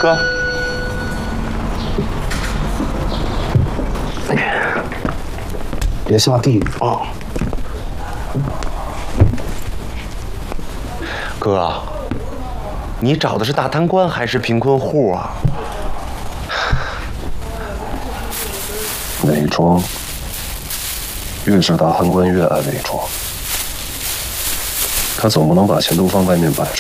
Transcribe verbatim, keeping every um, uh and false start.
哥， 别下地啊！ 哥，你找的是大贪官还是贫困户啊？ 伪装，越是大贪官越爱伪装。他总不能把钱都放外面摆着。